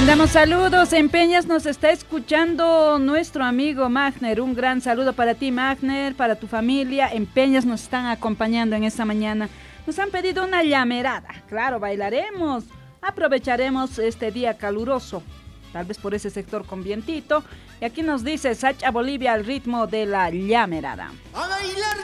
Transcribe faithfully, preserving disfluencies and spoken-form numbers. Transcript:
Mandamos saludos, en Peñas nos está escuchando nuestro amigo Magner, un gran saludo para ti Magner, para tu familia, en Peñas nos están acompañando en esta mañana. Nos han pedido una llamerada, claro, bailaremos, aprovecharemos este día caluroso, tal vez por ese sector con vientito, y aquí nos dice Sacha Bolivia al ritmo de la llamerada. ¡A bailar!